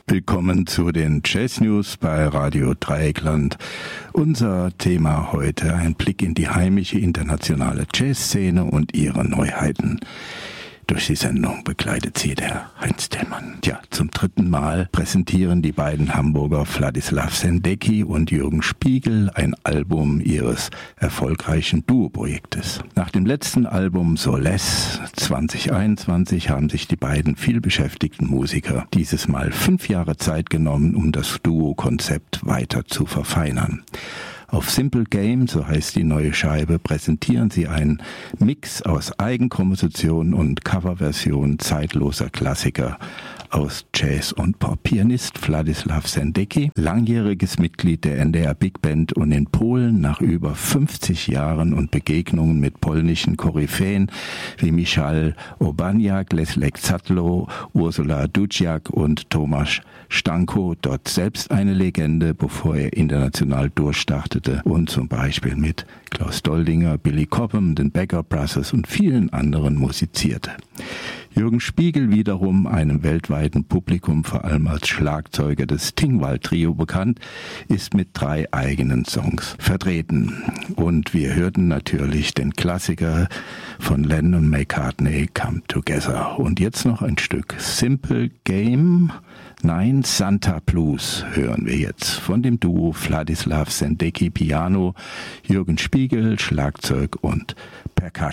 Willkommen zu den Jazz News bei Radio Dreieckland. Unser Thema heute: ein Blick in die heimische internationale Jazzszene und ihre Neuheiten. Durch die Sendung begleitet sie der Heinz Tellmann. Ja, zum dritten Mal präsentieren die beiden Hamburger Wladislaw Sendecki und Jürgen Spiegel ein Album ihres erfolgreichen Duo-Projektes. Nach dem letzten Album Solace 2021 haben sich die beiden vielbeschäftigten Musiker dieses Mal 5 Jahre Zeit genommen, um das Duo-Konzept weiter zu verfeinern. Auf Simple Game, so heißt die neue Scheibe, präsentieren sie einen Mix aus Eigenkomposition und Coverversion zeitloser Klassiker aus Jazz und Pop. Pianist Wladislaw Sendecki, langjähriges Mitglied der NDR Big Band und in Polen nach über 50 Jahren und Begegnungen mit polnischen Koryphäen wie Michal Urbaniak, Leszek Zadlo, Ursula Dudziak und Tomasz Stanko, dort selbst eine Legende, bevor er international durchstartete und zum Beispiel mit Klaus Doldinger, Billy Cobham, den Becker Brothers und vielen anderen musizierte. Jürgen Spiegel wiederum, einem weltweiten Publikum vor allem als Schlagzeuger des Tingwall Trio bekannt, ist mit 3 eigenen Songs vertreten. Und wir hörten natürlich den Klassiker von Lennon und McCartney, Come Together. Und jetzt noch ein Stück Simple Game, nein, Santa Blues hören wir jetzt von dem Duo Wladislaw Sendecki Piano, Jürgen Spiegel Schlagzeug und Percussion.